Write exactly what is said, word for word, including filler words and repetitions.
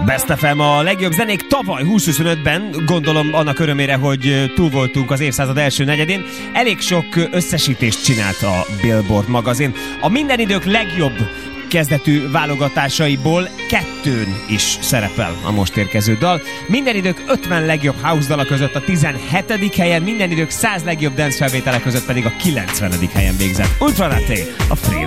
Best ef em a legjobb zenék tavaly húsz-huszonötben, gondolom annak örömére, hogy túl voltunk az évszázad első negyedén. Elég sok összesítést csinált a Billboard magazin. A minden idők legjobb kezdetű válogatásaiból kettőn is szerepel a most érkező dal. Minden idők ötven legjobb house dala között a tizenhetedik helyen, minden idők száz legjobb dance felvétele között pedig a kilencvenedik helyen végzett. Ultra Latte, a Free